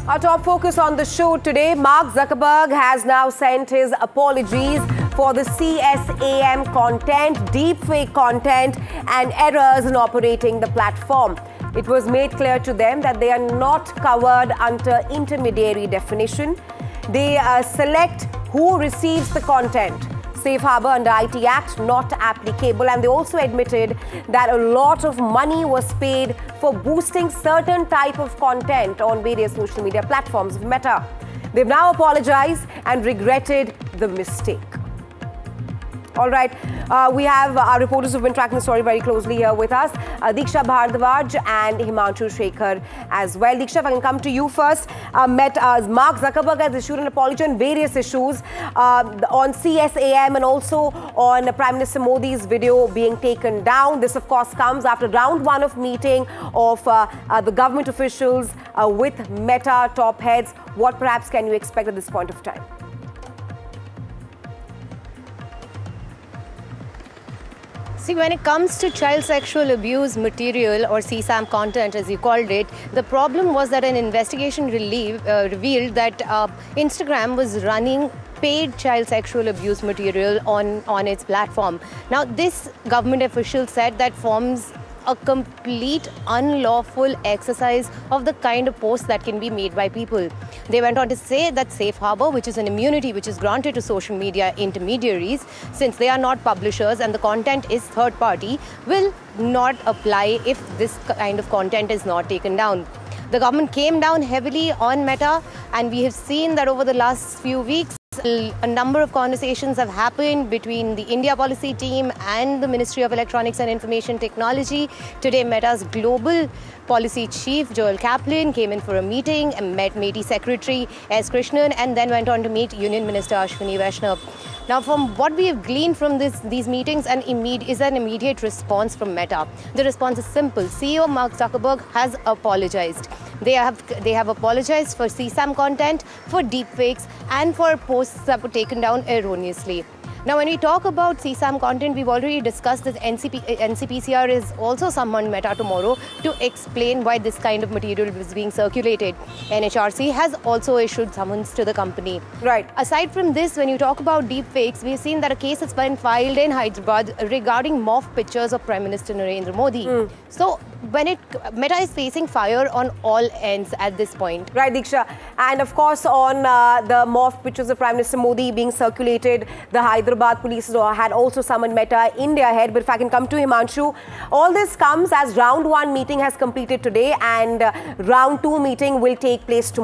Our top focus on the show today, Mark Zuckerberg has now sent his apologies for the CSAM content, deepfake content and errors in operating the platform. It was made clear to them that they are not covered under intermediary definition. They select who receives the content. Safe Harbor under IT Act not applicable, and they also admitted that a lot of money was paid for boosting certain type of content on various social media platforms of Meta. They've now apologized and regretted the mistake. All right, we have our reporters who've been tracking the story very closely here with us, Diksha Bhardwaj and Himanshu Shekhar as well. Diksha, if I can come to you first. Mark Zuckerberg has issued an apology on various issues, on CSAM and also on Prime Minister Modi's video being taken down. This, of course, comes after round one of meeting of the government officials with Meta top heads. What perhaps can you expect at this point of time? See, when it comes to child sexual abuse material or CSAM content, as you called it, the problem was that an investigation revealed that Instagram was running paid child sexual abuse material on its platform. Now, this government official said that forms a complete unlawful exercise of the kind of posts that can be made by people. They went on to say that Safe Harbor, which is an immunity which is granted to social media intermediaries, since they are not publishers and the content is third party, will not apply if this kind of content is not taken down. The government came down heavily on Meta, and we have seen that over the last few weeks, a number of conversations have happened between the India policy team and the Ministry of Electronics and Information Technology. Today, Meta's global policy chief, Joel Kaplan, came in for a meeting and met MeitY Secretary S. Krishnan and then went on to meet Union Minister Ashwini Vaishnaw. Now, from what we have gleaned from these meetings, is an immediate response from Meta. The response is simple. CEO Mark Zuckerberg has apologized. They have apologized for CSAM content, for deepfakes, and for posts that were taken down erroneously. Now, when we talk about CSAM content, we've already discussed that NCPCR is also summoned Meta tomorrow to explain why this kind of material is being circulated. NHRC has also issued summons to the company. Right. Aside from this, when you talk about deepfakes, we've seen that a case has been filed in Hyderabad regarding morph pictures of Prime Minister Narendra Modi. So, Meta is facing fire on all ends at this point. Right, Diksha. And of course, on the morph pictures of Prime Minister Modi being circulated, the Hyderabad police had also summoned Meta India head. But if I can come to Himanshu, all this comes as round one meeting has completed today and round two meeting will take place tomorrow.